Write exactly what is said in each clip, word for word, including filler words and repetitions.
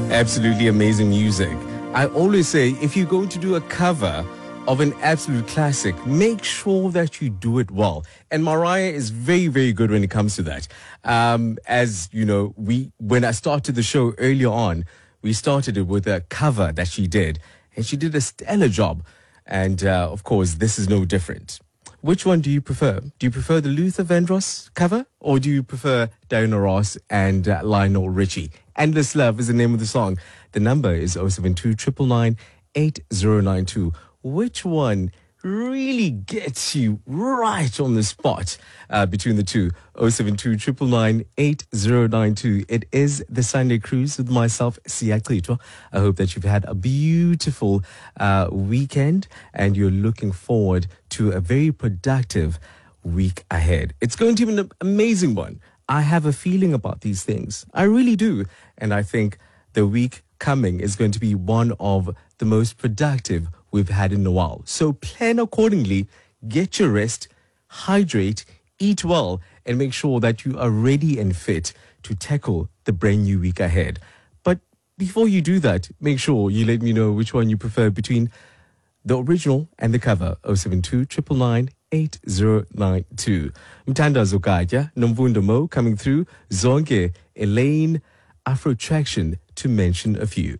Absolutely amazing music. I always say, if you're going to do a cover of an absolute classic, make sure that you do it well. And Mariah is very, very good when it comes to that. Um, as you know, we when I started the show earlier on, we started it with a cover that she did, and she did a stellar job. And uh, of course, this is no different. Which one do you prefer? Do you prefer the Luther Vandross cover, or do you prefer Diana Ross and uh, Lionel Richie? Endless Love is the name of the song. The number is oh seven two, nine nine nine, eight oh nine two. Which one really gets you right on the spot uh, between the two? oh seven two, nine nine nine, eight oh nine two. It is the Sunday Cruise with myself, Siya Clitwa. I hope that you've had a beautiful uh, weekend and you're looking forward to a very productive week ahead. It's going to be an amazing one. I have a feeling about these things. I really do. And I think the week coming is going to be one of the most productive we've had in a while. So plan accordingly, get your rest, hydrate, eat well, and make sure that you are ready and fit to tackle the brand new week ahead. But before you do that, make sure you let me know which one you prefer between the original and the cover. oh seven two, nine nine nine, eight oh nine two. Mthandazo Katya, Nomvunda Mo coming through, Zonke, Elaine, Afro Traction, to mention a few.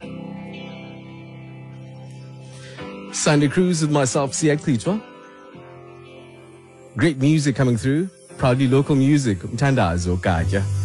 Sunday Cruise with myself, Siya Clitwa. Great music coming through. Proudly local music. Mthandazo Katya.